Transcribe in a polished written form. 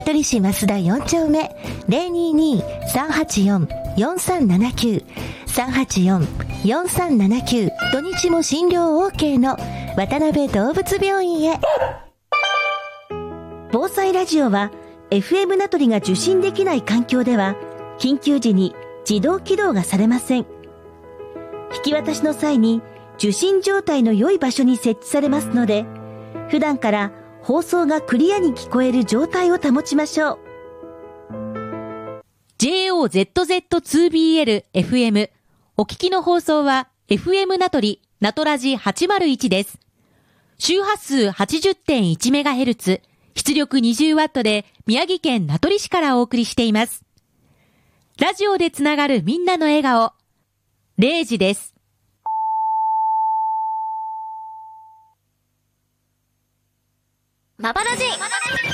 名取市増田4丁目 022-384-4379 384-4379 土日も診療 OK の渡辺動物病院へ。防災ラジオは FM 名取が受信できない環境では緊急時に自動起動がされません。引き渡しの際に受信状態の良い場所に設置されますので、普段から放送がクリアに聞こえる状態を保ちましょう。 JOZZ2BL FM お聞きの放送は FM 名取名取ラジ801です。周波数 80.1MHz 出力 20W で宮城県名取市からお送りしています。ラジオでつながるみんなの笑顔、0時です。 マバラジ